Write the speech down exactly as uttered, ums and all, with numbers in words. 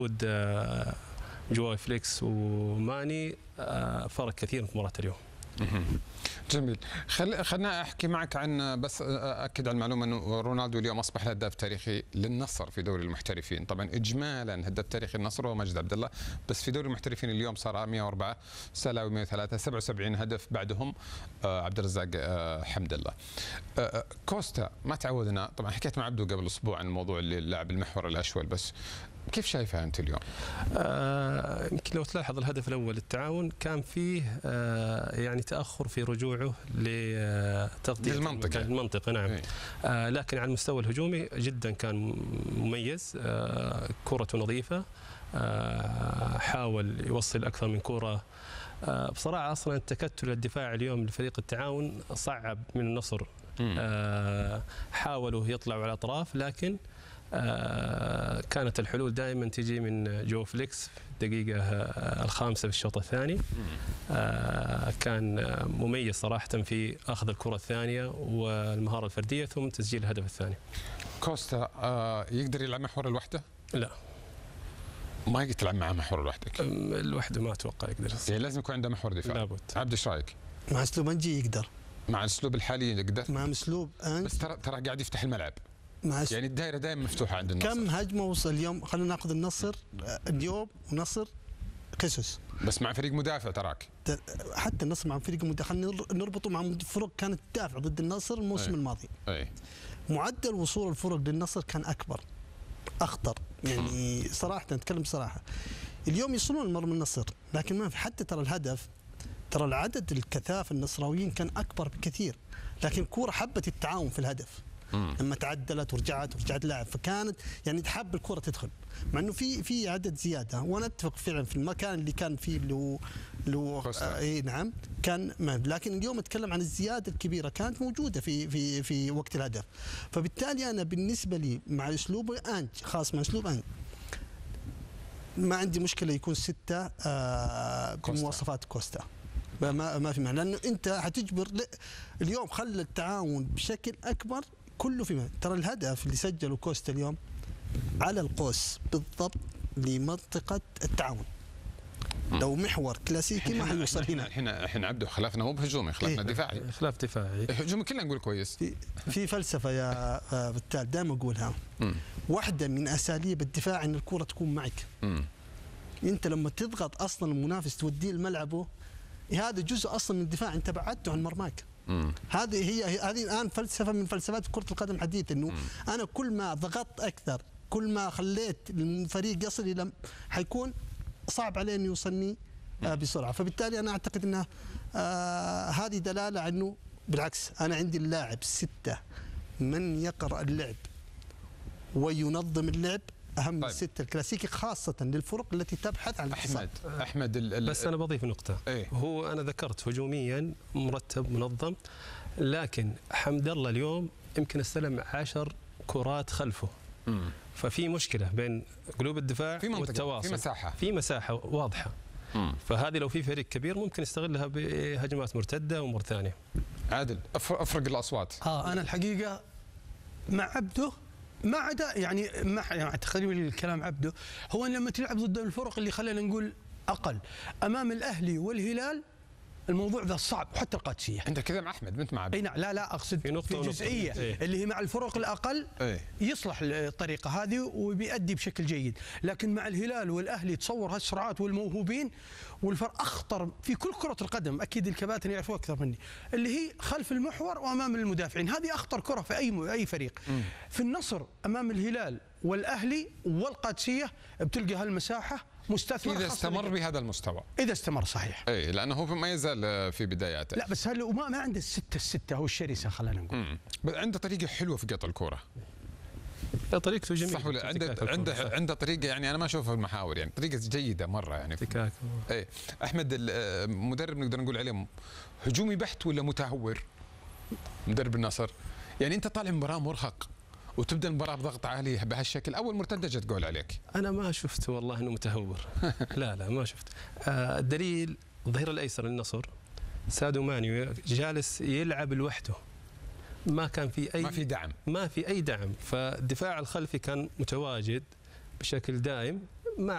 وجود جواي فليكس وماني فرق كثير في مباراة اليوم. جميل. خل... خلنا احكي معك عن بس اكد على المعلومه انه رونالدو اليوم اصبح الهداف التاريخي للنصر في دوري المحترفين، طبعا اجمالا هداف تاريخي النصر هو مجد عبد الله، بس في دوري المحترفين اليوم صار مئة وأربعة، سلاوي مئة وثلاثة، سبعة وسبعين هدف، بعدهم عبد الرزاق حمد الله. كوستا ما تعودنا، طبعا حكيت مع عبدو قبل اسبوع عن الموضوع اللي اللاعب المحور الاشول، بس كيف شايفها انت اليوم؟ آه يمكن لو تلاحظ الهدف الاول التعاون كان فيه آه يعني تاخر في رجوعه لتغطيه المنطقه المنطقه نعم. آه لكن على المستوى الهجومي جدا كان مميز، آه كرته نظيفه، آه حاول يوصل اكثر من كره. آه بصراحه اصلا التكتل الدفاعي اليوم لفريق التعاون صعب من النصر. آه حاولوا يطلعوا على الاطراف، لكن آه كانت الحلول دائما تجي من جو فليكس في الدقيقة آه الخامسة في الشوط الثاني. آه كان مميز صراحة في أخذ الكرة الثانية والمهارة الفردية ثم تسجيل الهدف الثاني. كوستا آه يقدر يلعب محور لوحده؟ لا، ما يقدر تلعب معه محور لوحدك؟ لوحده ما أتوقع يقدر. يعني لازم يكون عنده محور دفاع. لابد. عبد ايش رايك؟ مع اسلوب انجي يقدر. مع الاسلوب الحالي يقدر؟ مع اسلوب انجي بس ترى ترى قاعد يفتح الملعب. مع يعني الدائره دائما مفتوحه عند النصر. كم هجمه وصل اليوم؟ خلينا ناخذ النصر اليوم ونصر قصص، بس مع فريق مدافع تراك. حتى النصر مع فريق مدافع، خلينا نربطه مع فرق كانت تدافع ضد النصر الموسم أي. الماضي. اي معدل وصول الفرق للنصر كان اكبر، اخطر، يعني صراحه نتكلم بصراحه. اليوم يوصلون لمرمى النصر، لكن ما في حتى ترى الهدف، ترى العدد الكثافه النصراويين كان اكبر بكثير، لكن كوره حبت التعاون في الهدف. مم. لما تعدلت ورجعت ورجعت لاعب، فكانت يعني تحب الكره تدخل، مع انه في في عدد زياده، وانا اتفق فعلا في المكان اللي كان فيه اللي هو اللي هو آه اي نعم كان ما، لكن اليوم اتكلم عن الزياده الكبيره كانت موجوده في في في وقت الهدف. فبالتالي انا بالنسبه لي مع اسلوب انج، خاص مع اسلوب انج ما عندي مشكله يكون سته آه بمواصفات كوستا، ما ما في معنى، لانه انت حتجبر اليوم خلى التعاون بشكل اكبر كله في معنى. ترى الهدف اللي سجله كوستا اليوم على القوس بالضبط لمنطقه التعاون. لو محور كلاسيكي ما حيوصل هنا. احنا احنا عبده خلافنا مو بهجومي، خلافنا إيه؟ دفاعي. خلاف دفاعي. هجومي كلنا نقول كويس. في في فلسفه يا بالتالي دائما اقولها، واحده من اساليب الدفاع ان الكره تكون معك. مم. انت لما تضغط اصلا المنافس توديه لملعبه، هذا جزء اصلا من الدفاع، انت بعدته عن مرماك. مم. هذه هي هذه الان فلسفه من فلسفات كره القدم الحديثه، انه مم. انا كل ما ضغطت اكثر، كل ما خليت الفريق يصل الى، حيكون صعب عليه انه يوصلني آه بسرعه. فبالتالي انا اعتقد انه آه هذه دلاله انه بالعكس، انا عندي اللاعب سته من يقرا اللعب وينظم اللعب اهم من السته الكلاسيكي، خاصه للفرق التي تبحث عن احمد احمد ال ال بس انا بضيف نقطه. ايه؟ هو انا ذكرت هجوميا مرتب منظم، لكن حمد الله اليوم يمكن استلم عشر كرات خلفه. مم. ففي مشكله بين قلوب الدفاع في والتواصل، في مساحه في مساحه واضحه. مم. فهذه لو في فريق كبير ممكن يستغلها بهجمات مرتده وامور ثانيه. عادل افرق الاصوات. اه انا الحقيقه مع عبده، ما عدا يعني مع يعني تقريبا الكلام عبده، هو لما تلعب ضد الفرق اللي خلينا نقول اقل، امام الاهلي والهلال الموضوع ذا صعب، وحتى القادسيه. انت كذا مع احمد بنت مع عبد. اي نعم، لا لا اقصد في, في جزئيه إيه؟ اللي هي مع الفرق الاقل إيه؟ يصلح الطريقه هذه وبيأدي بشكل جيد، لكن مع الهلال والاهلي تصور هالسرعات والموهوبين والفرق اخطر في كل كره القدم، اكيد الكباتن يعرفوا اكثر مني، اللي هي خلف المحور وامام المدافعين، هذه اخطر كره في اي اي فريق. م. في النصر امام الهلال والاهلي والقادسيه بتلقى هالمساحه مستثمر إذا استمر بهذا المستوى. إذا استمر صحيح. إيه، لأنه هو ما يزال في بداياته. لا بس هل وما ما عنده الستة الستة هو الشرسة خلينا نقول. امم عنده طريقة حلوة في قطع الكرة. طريقته جميلة. صح ولا؟ عنده عنده عنده طريقة، يعني أنا ما أشوفها في المحاور، يعني طريقة جيدة مرة يعني. احتكاك. إيه، أحمد المدرب نقدر نقول عليه هجومي بحت ولا متهور؟ مدرب النصر. يعني أنت طالع مباراة مرهق وتبدا المباراه بضغط عالي بهالشكل، اول مرتده جت جول عليك. انا ما شفت والله انه متهور. لا لا ما شفت. آه الدليل الظهير الايسر للنصر سادو ماني جالس يلعب لوحده، ما كان في اي ما في دعم، ما في اي دعم، فالدفاع الخلفي كان متواجد بشكل دائم.